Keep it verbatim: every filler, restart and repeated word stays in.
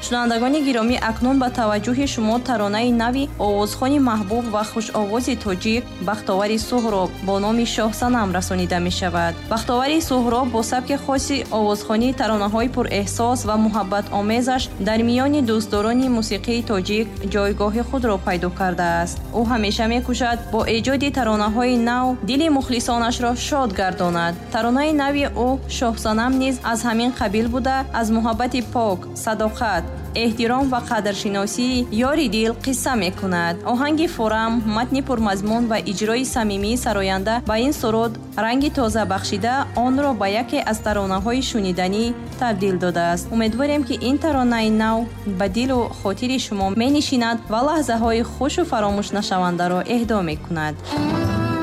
шунавандагони гиромӣ, акнун ба таваҷҷӯҳи шумо таронаи нави овозхони маҳбуб ва хушовози тоҷик Бахтовари Суҳроб бо номи Шоҳсанам расонида мешавад. Бахтовари Суҳроб бо сабки хоси овозхонӣ таронаҳои пурэҳсос ва муҳаббатомезаш дар миёни дӯстдорони мусиқии тоҷик ҷойгоҳи худро пайдо кардааст. ӯ ҳамеша мекӯшад бо эҷоди таронаҳои нав дили мухлисонашро шод гардонад. таронаи нави ӯ Шоҳсанам низ аз ҳамин қабил буда, аз муҳаббати пок, садоқат, эҳтиром ва қадршиносии ёри дил қисса мекунад. оҳанги фурам, матни пурмазмун ва иҷрои самимии сароянда ба ин суруд ранги тоза бахшида, онро ба яке аз таронаҳои шуниданӣ табдил додааст. умедворем ки ин таронаи нав ба дилу хотири шумо менишинад ва лаҳзаҳои хушу фаромӯшнашавандаро эҳдо мекунад.